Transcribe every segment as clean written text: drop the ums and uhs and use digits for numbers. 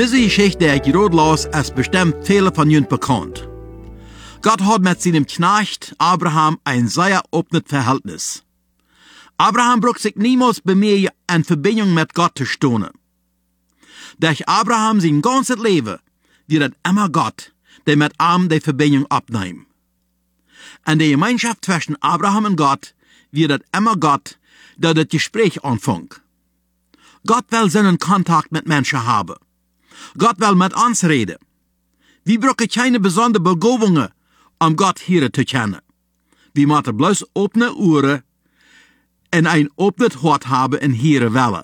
Diese Geschichte, die ich gerade las, ist bestimmt viele von Ihnen bekannt. Gott hat mit seinem Knecht Abraham ein sehr offenes Verhältnis. Abraham braucht sich niemals bemühen, in Verbindung mit Gott zu stehen. Durch Abraham sein ganzes Leben wird immer Gott, der mit ihm die Verbindung abnimmt. In der Gemeinschaft zwischen Abraham und Gott wird immer Gott, der das Gespräch anfängt. Gott will seinen Kontakt mit Menschen haben. Gott will mit uns reden. Wir brauchen keine besonderen Begabungen, um Gott hier zu kennen. Wir müssen bloß offene Ohren und ein offenes Hart haben in hier Welle.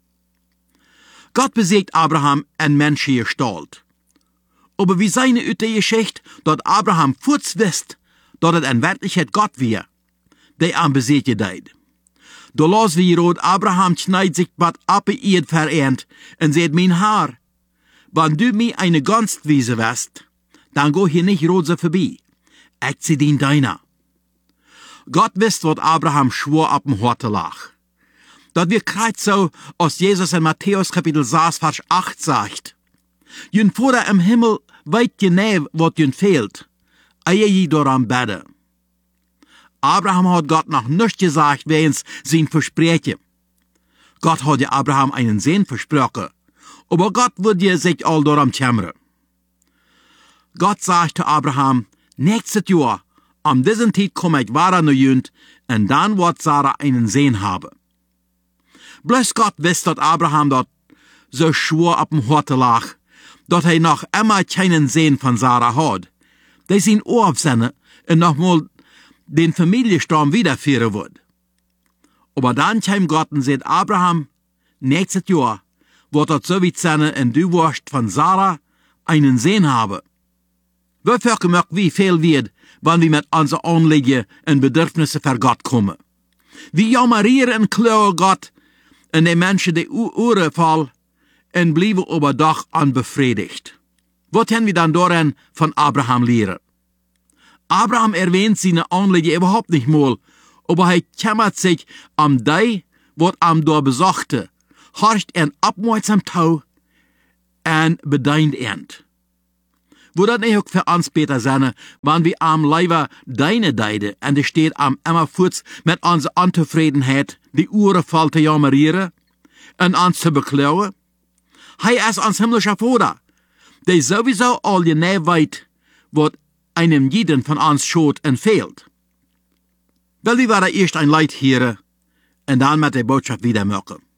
Gott besiegt Abraham in menschliche Gestalt. Aber wir sehen aus der Geschichte, dass Abraham kurz wusste, dass es in Wirklichkeit Gott war, der ihn besiegen deed. Da las wir rot, Abraham schneidet sich wat ab ihr vereint und sagt, mein Herr, wenn du mir eine Gunst wiesen wirst, dann go hier nicht rot so vorbei. Ich zieh den deiner. Gott wisst, was Abraham schwor ab dem Horte lag. Das wird kreuz so, als Jesus in Matthäus Kapitel 6, Vers 8 sagt. Jün Vater im Himmel weit genau, was jün fehlt, ehe je daran bete. Abraham hat Gott noch nichts gesagt, wegen sein Versprechen. Gott hat ja Abraham einen Sohn versprochen, aber Gott würde sich all daran kümmern. Gott sagt zu Abraham, nächstes Jahr, um diesen Zeit komme ich weiter nach Jünd, und dann wird Sarah einen Sohn haben. Bloß Gott wusste, dass Abraham dort so schwor ab dem Horte lag, dass er noch immer keinen Sohn von Sarah hat, der sein Ohr aufsende und nochmal den Familienstamm wiederführen wird. Aber dann kam Gott und sagt, Abraham, nächstes Jahr wird das so wie sein, und du wirst von Sarah einen Sohn haben. Wofür gemerkt, wie viel wird, wenn wir mit unseren Anliegen und Bedürfnissen für Gott kommen. Wir jammerieren und klagen Gott und den Menschen die Ohren fallen und bleiben aber doch unbefriedigt. Was können wir dann darin von Abraham lernen? Abraham erwähnt seine Anliegen überhaupt nicht mal, aber er kümmert sich um die, was ihm da besorgte, horcht ihn aufmerksam zu und bedient ihn. Wo das nicht auch für uns besser sein, wenn wir am Leiber deine Deide und es steht am immer kurz mit unserer Unzufriedenheit die Uhren voll zu jammerieren und uns zu beklagen? Er ist uns himmlischer Vater, der sowieso all genau weiß, was einem jeden von uns schot und fehlt. Weil wir werden erst ein Leid hören und dann mit der Botschaft wieder machen.